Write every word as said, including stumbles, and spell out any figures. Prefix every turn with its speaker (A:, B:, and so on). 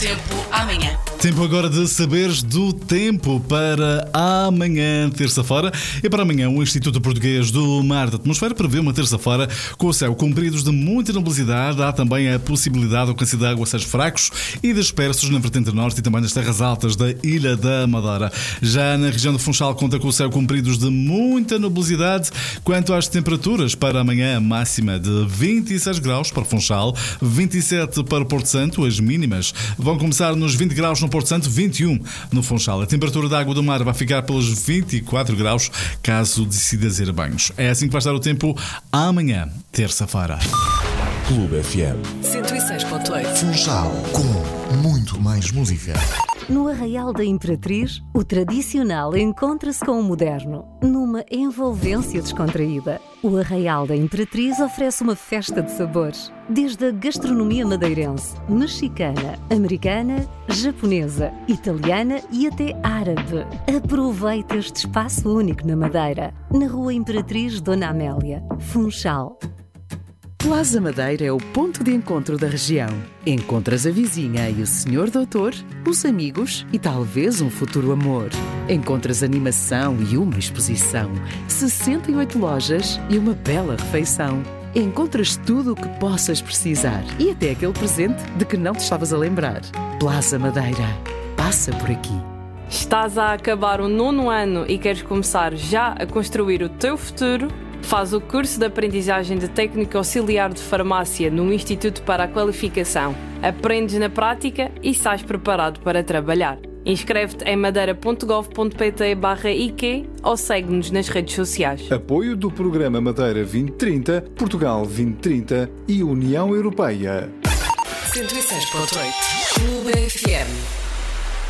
A: Tempo amanhã.
B: Tempo agora de saberes do tempo para amanhã, terça-feira. E para amanhã, o Instituto Português do Mar da Atmosfera prevê uma terça-feira com o céu compridos de muita nebulosidade. Há também a possibilidade de alcance de aguaceiros fracos e dispersos na vertente norte e também nas terras altas da Ilha da Madeira. Já na região do Funchal, conta com o céu compridos de muita nebulosidade. Quanto às temperaturas, para amanhã, máxima de vinte e seis graus para Funchal, vinte e sete para Porto Santo. As mínimas vão começar nos vinte graus no Porto Santo, vinte e um no Funchal. A temperatura da água do mar vai ficar pelos vinte e quatro graus, caso decidas ir a banhos. É assim que vai estar o tempo amanhã, terça-feira.
C: Clube F M
A: cento e seis ponto oito.
C: Funchal, com muito mais música.
D: No Arraial da Imperatriz, o tradicional encontra-se com o moderno, numa envolvência descontraída. O Arraial da Imperatriz oferece uma festa de sabores, desde a gastronomia madeirense, mexicana, americana, japonesa, italiana e até árabe. Aproveite este espaço único na Madeira, na Rua Imperatriz Dona Amélia, Funchal.
E: Plaza Madeira é o ponto de encontro da região. Encontras a vizinha e o senhor doutor, os amigos e talvez um futuro amor. Encontras animação e uma exposição, sessenta e oito lojas e uma bela refeição. Encontras tudo o que possas precisar e até aquele presente de que não te estavas a lembrar. Plaza Madeira. Passa por aqui.
F: Estás a acabar o nono ano e queres começar já a construir o teu futuro? Faz o curso de aprendizagem de técnico auxiliar de farmácia no Instituto para a Qualificação. Aprendes na prática e sais preparado para trabalhar. Inscreve-te em madeira ponto gov ponto pt barra I Q ou segue-nos nas redes sociais.
G: Apoio do Programa Madeira vinte trinta, Portugal vinte trinta e União Europeia.
A: cento e seis ponto oito. Clube